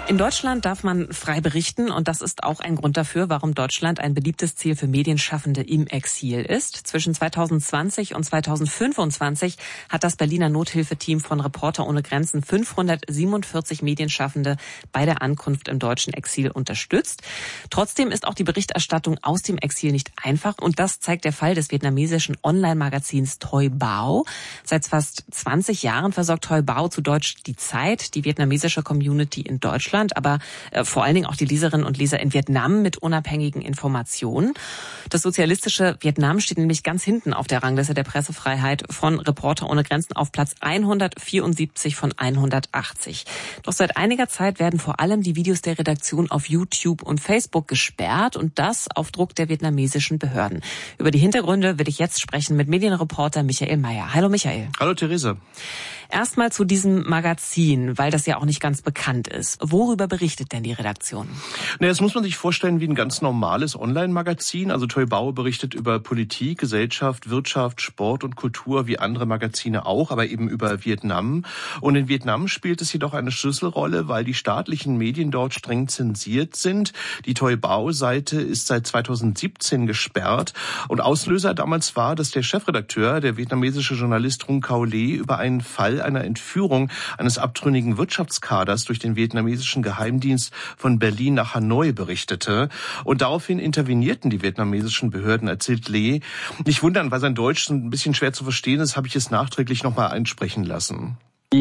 In Deutschland darf man frei berichten und das ist auch ein Grund dafür, warum Deutschland ein beliebtes Ziel für Medienschaffende im Exil ist. Zwischen 2020 und 2025 hat das Berliner Nothilfeteam von Reporter ohne Grenzen 547 Medienschaffende bei der Ankunft im deutschen Exil unterstützt. Trotzdem ist auch die Berichterstattung aus dem Exil nicht einfach und das zeigt der Fall des vietnamesischen Online-Magazins Toi Bao. Seit fast 20 Jahren versorgt Toi Bao, zu Deutsch Die Zeit, die vietnamesische Community in Deutschland, aber vor allen Dingen auch die Leserinnen und Leser in Vietnam mit unabhängigen Informationen. Das sozialistische Vietnam steht nämlich ganz hinten auf der Rangliste der Pressefreiheit von Reporter ohne Grenzen auf Platz 174 von 180. Doch seit einiger Zeit werden vor allem die Videos der Redaktion auf YouTube und Facebook gesperrt und das auf Druck der vietnamesischen Behörden. Über die Hintergründe will ich jetzt sprechen mit Medienreporter Michael Mayer. Hallo Michael. Hallo Therese. Erstmal zu diesem Magazin, weil das ja auch nicht ganz bekannt ist. Worüber berichtet denn die Redaktion? Das muss man sich vorstellen wie ein ganz normales Online-Magazin. Also Toi Bao berichtet über Politik, Gesellschaft, Wirtschaft, Sport und Kultur wie andere Magazine auch, aber eben über Vietnam. Und in Vietnam spielt es jedoch eine Schlüsselrolle, weil die staatlichen Medien dort streng zensiert sind. Die Toi Bao-Seite ist seit 2017 gesperrt. Und Auslöser damals war, dass der Chefredakteur, der vietnamesische Journalist Trung Cao Le, über einen Fall einer Entführung eines abtrünnigen Wirtschaftskaders durch den vietnamesischen Geheimdienst von Berlin nach Hanoi berichtete. Und daraufhin intervenierten die vietnamesischen Behörden, erzählt Le. Nicht wundern, weil sein Deutsch ein bisschen schwer zu verstehen ist, habe ich es nachträglich nochmal einsprechen lassen.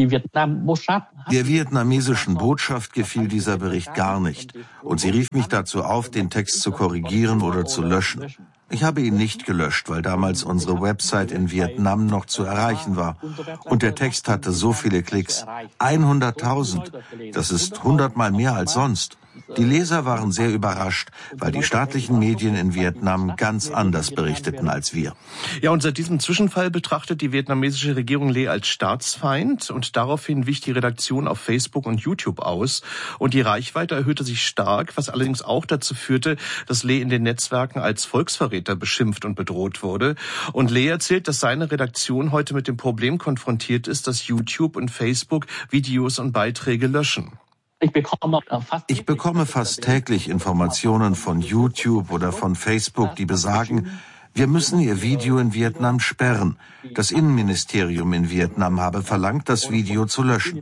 Der vietnamesischen Botschaft gefiel dieser Bericht gar nicht. Und sie rief mich dazu auf, den Text zu korrigieren oder zu löschen. Ich habe ihn nicht gelöscht, weil damals unsere Website in Vietnam noch zu erreichen war. Und der Text hatte so viele Klicks. 100.000. Das ist 100-mal mehr als sonst. Die Leser waren sehr überrascht, weil die staatlichen Medien in Vietnam ganz anders berichteten als wir. Ja, und seit diesem Zwischenfall betrachtet die vietnamesische Regierung Le als Staatsfeind und daraufhin wich die Redaktion auf Facebook und YouTube aus. Und die Reichweite erhöhte sich stark, was allerdings auch dazu führte, dass Le in den Netzwerken als Volksverräter beschimpft und bedroht wurde. Und Le erzählt, dass seine Redaktion heute mit dem Problem konfrontiert ist, dass YouTube und Facebook Videos und Beiträge löschen. Ich bekomme fast täglich Informationen von YouTube oder von Facebook, die besagen, wir müssen Ihr Video in Vietnam sperren. Das Innenministerium in Vietnam habe verlangt, das Video zu löschen.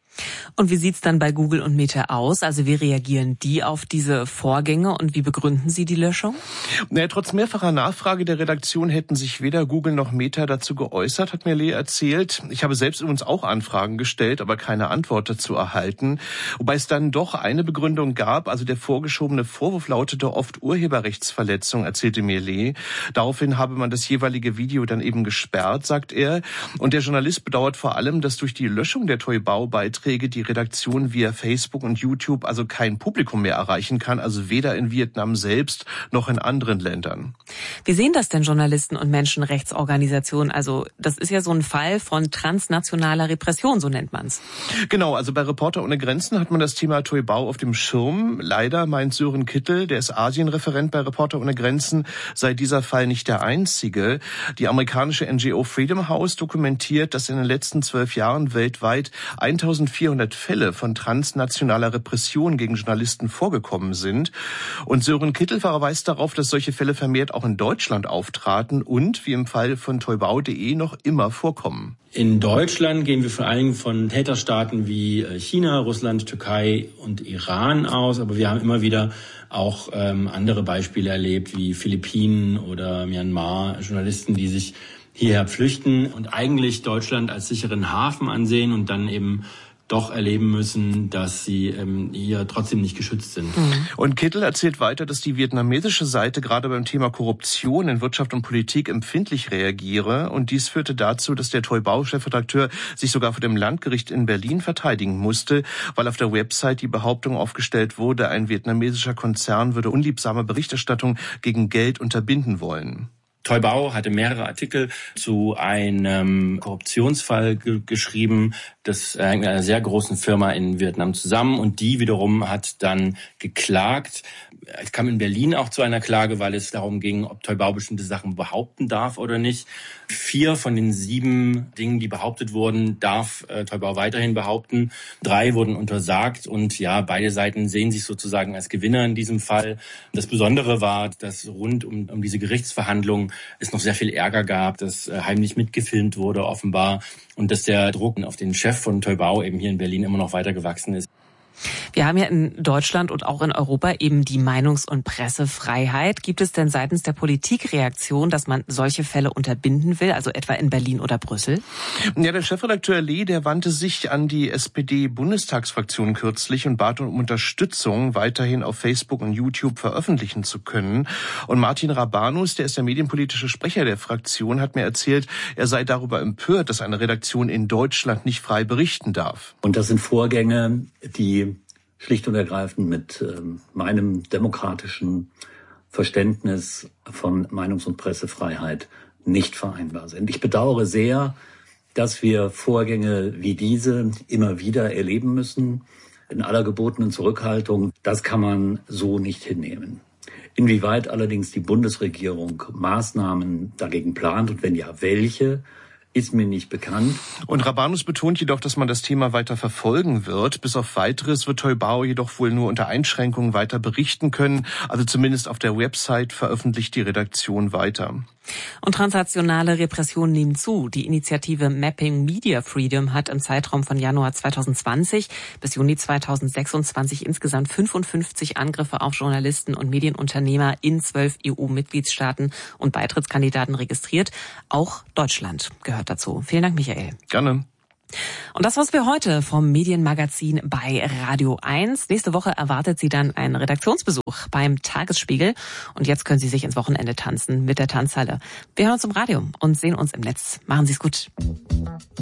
Und wie sieht's dann bei Google und Meta aus? Also wie reagieren die auf diese Vorgänge und wie begründen sie die Löschung? Trotz mehrfacher Nachfrage der Redaktion hätten sich weder Google noch Meta dazu geäußert, hat mir Le erzählt. Ich habe selbst übrigens auch Anfragen gestellt, aber keine Antwort dazu erhalten. Wobei es dann doch eine Begründung gab, also der vorgeschobene Vorwurf lautete oft Urheberrechtsverletzung, erzählte mir Le. Daraufhin habe man das jeweilige Video dann eben gesperrt, sagt er. Und der Journalist bedauert vor allem, dass durch die Löschung der Toi Bao-Beiträge die Redaktion via Facebook und YouTube also kein Publikum mehr erreichen kann, also weder in Vietnam selbst noch in anderen Ländern. Wie sehen das denn Journalisten und Menschenrechtsorganisationen? Also das ist ja so ein Fall von transnationaler Repression, so nennt man's. Genau, also bei Reporter ohne Grenzen hat man das Thema Toi Bao auf dem Schirm. Leider meint Sören Kittel, der ist Asienreferent bei Reporter ohne Grenzen, sei dieser Fall nicht der einzige. Die amerikanische NGO Freedom House dokumentiert, dass in den letzten 12 Jahren weltweit 1400 Fälle von transnationaler Repression gegen Journalisten vorgekommen sind. Und Sören Kittel verweist darauf, dass solche Fälle vermehrt auch in Deutschland auftraten und, wie im Fall von toibao.de, noch immer vorkommen. In Deutschland gehen wir vor allen Dingen von Täterstaaten wie China, Russland, Türkei und Iran aus. Aber wir haben immer wieder auch andere Beispiele erlebt, wie Philippinen oder Myanmar, Journalisten, die sich hierher flüchten und eigentlich Deutschland als sicheren Hafen ansehen und dann eben doch erleben müssen, dass sie hier trotzdem nicht geschützt sind. Und Kittel erzählt weiter, dass die vietnamesische Seite gerade beim Thema Korruption in Wirtschaft und Politik empfindlich reagiere. Und dies führte dazu, dass der Toi Bao-Chefredakteur sich sogar vor dem Landgericht in Berlin verteidigen musste, weil auf der Website die Behauptung aufgestellt wurde, ein vietnamesischer Konzern würde unliebsame Berichterstattung gegen Geld unterbinden wollen. Toi Bao hatte mehrere Artikel zu einem Korruptionsfall geschrieben. Das hängt mit einer sehr großen Firma in Vietnam zusammen und die wiederum hat dann geklagt Es kam in Berlin auch zu einer Klage, weil es darum ging, ob Teubaur bestimmte Sachen behaupten darf oder nicht. 4 von den 7 Dingen, die behauptet wurden, darf Teubaur weiterhin behaupten. 3 wurden untersagt und ja, beide Seiten sehen sich sozusagen als Gewinner in diesem Fall. Das Besondere war, dass rund um diese Gerichtsverhandlung es noch sehr viel Ärger gab, dass heimlich mitgefilmt wurde offenbar und dass der Druck auf den Chef von Teubaur eben hier in Berlin immer noch weiter gewachsen ist. Wir haben ja in Deutschland und auch in Europa eben die Meinungs- und Pressefreiheit. Gibt es denn seitens der Politik Reaktion, dass man solche Fälle unterbinden will, also etwa in Berlin oder Brüssel? Ja, der Chefredakteur Lee, der wandte sich an die SPD-Bundestagsfraktion kürzlich und bat um Unterstützung, weiterhin auf Facebook und YouTube veröffentlichen zu können. Und Martin Rabanus, der ist der medienpolitische Sprecher der Fraktion, hat mir erzählt, er sei darüber empört, dass eine Redaktion in Deutschland nicht frei berichten darf. Und das sind Vorgänge, die schlicht und ergreifend mit meinem demokratischen Verständnis von Meinungs- und Pressefreiheit nicht vereinbar sind. Ich bedauere sehr, dass wir Vorgänge wie diese immer wieder erleben müssen, in aller gebotenen Zurückhaltung. Das kann man so nicht hinnehmen. Inwieweit allerdings die Bundesregierung Maßnahmen dagegen plant und wenn ja, welche, ist mir nicht bekannt. Und Rabanus betont jedoch, dass man das Thema weiter verfolgen wird. Bis auf Weiteres wird Teubaur jedoch wohl nur unter Einschränkungen weiter berichten können. Also zumindest auf der Website veröffentlicht die Redaktion weiter. Und transnationale Repressionen nehmen zu. Die Initiative Mapping Media Freedom hat im Zeitraum von Januar 2020 bis Juni 2026 insgesamt 55 Angriffe auf Journalisten und Medienunternehmer in 12 EU-Mitgliedstaaten und Beitrittskandidaten registriert. Auch Deutschland gehört dazu. Vielen Dank, Michael. Gerne. Und das war's für heute vom Medienmagazin bei Radio 1. Nächste Woche erwartet Sie dann einen Redaktionsbesuch beim Tagesspiegel. Und jetzt können Sie sich ins Wochenende tanzen mit der Tanzhalle. Wir hören uns im Radio und sehen uns im Netz. Machen Sie es gut.